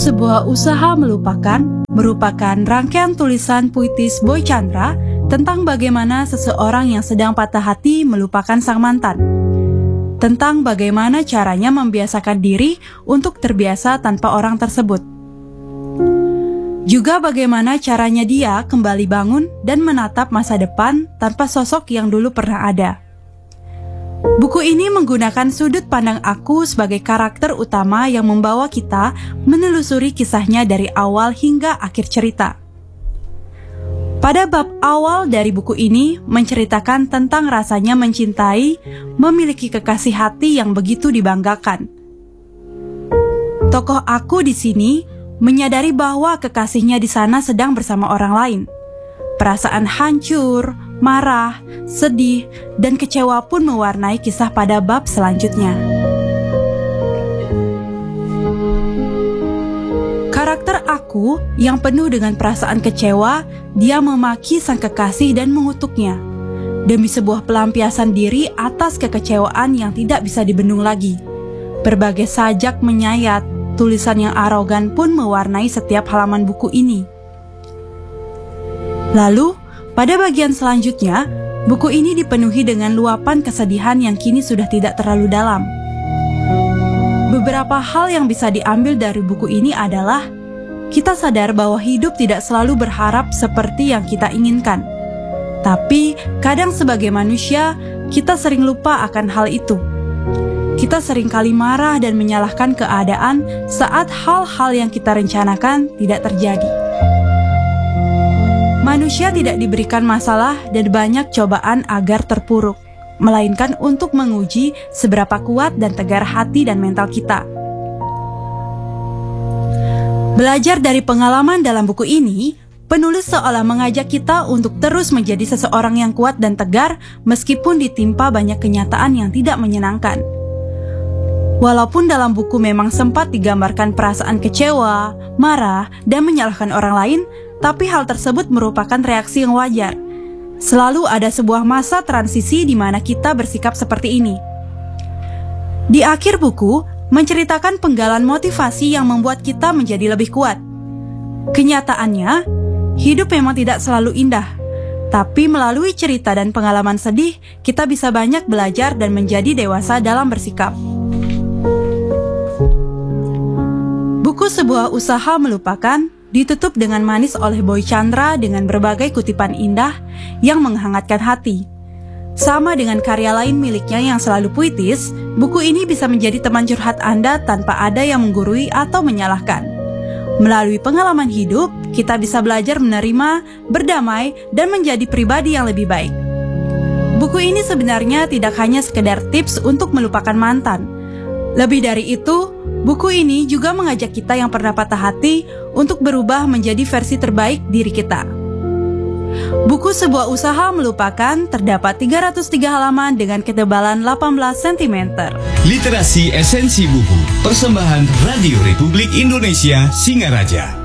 Sebuah Usaha Melupakan merupakan rangkaian tulisan puitis Boy Chandra tentang bagaimana seseorang yang sedang patah hati melupakan sang mantan. Tentang bagaimana caranya membiasakan diri untuk terbiasa tanpa orang tersebut. Juga bagaimana caranya dia kembali bangun dan menatap masa depan tanpa sosok yang dulu pernah ada. Buku ini menggunakan sudut pandang aku sebagai karakter utama yang membawa kita menelusuri kisahnya dari awal hingga akhir cerita. Pada bab awal dari buku ini menceritakan tentang rasanya mencintai, memiliki kekasih hati yang begitu dibanggakan. Tokoh aku di sini menyadari bahwa kekasihnya di sana sedang bersama orang lain. Perasaan hancur, marah, sedih, dan kecewa pun mewarnai kisah pada bab selanjutnya. Karakter aku yang penuh dengan perasaan kecewa, dia memaki sang kekasih dan mengutuknya demi sebuah pelampiasan diri atas kekecewaan yang tidak bisa dibendung lagi. Berbagai sajak menyayat, tulisan yang arogan pun mewarnai setiap halaman buku ini. Lalu, pada bagian selanjutnya, buku ini dipenuhi dengan luapan kesedihan yang kini sudah tidak terlalu dalam. Beberapa hal yang bisa diambil dari buku ini adalah kita sadar bahwa hidup tidak selalu berharap seperti yang kita inginkan. Tapi, kadang sebagai manusia, kita sering lupa akan hal itu. Kita seringkali marah dan menyalahkan keadaan saat hal-hal yang kita rencanakan tidak terjadi. Manusia tidak diberikan masalah dan banyak cobaan agar terpuruk, melainkan untuk menguji seberapa kuat dan tegar hati dan mental kita. Belajar dari pengalaman dalam buku ini, penulis seolah mengajak kita untuk terus menjadi seseorang yang kuat dan tegar meskipun ditimpa banyak kenyataan yang tidak menyenangkan. Walaupun dalam buku memang sempat digambarkan perasaan kecewa, marah, dan menyalahkan orang lain, tapi hal tersebut merupakan reaksi yang wajar. Selalu ada sebuah masa transisi di mana kita bersikap seperti ini. Di akhir buku, menceritakan penggalan motivasi yang membuat kita menjadi lebih kuat. Kenyataannya, hidup memang tidak selalu indah. Tapi melalui cerita dan pengalaman sedih, kita bisa banyak belajar dan menjadi dewasa dalam bersikap. Buku Sebuah Usaha Melupakan ditutup dengan manis oleh Boy Chandra dengan berbagai kutipan indah yang menghangatkan hati. Sama dengan karya lain miliknya yang selalu puitis, buku ini bisa menjadi teman curhat Anda tanpa ada yang menggurui atau menyalahkan. Melalui pengalaman hidup, kita bisa belajar menerima, berdamai, dan menjadi pribadi yang lebih baik. Buku ini sebenarnya tidak hanya sekedar tips untuk melupakan mantan. Lebih dari itu, buku ini juga mengajak kita yang pernah patah hati untuk berubah menjadi versi terbaik diri kita. Buku Sebuah Usaha Melupakan terdapat 303 halaman dengan ketebalan 18 cm. Literasi Esensi Buku, persembahan Radio Republik Indonesia Singaraja.